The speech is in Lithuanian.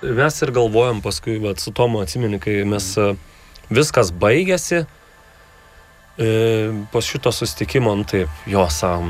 mes ir galvojom paskui, vat, su Tomu atsimeni, kai mes viskas baigėsi, po šito susitikimo, taip, jo, savom,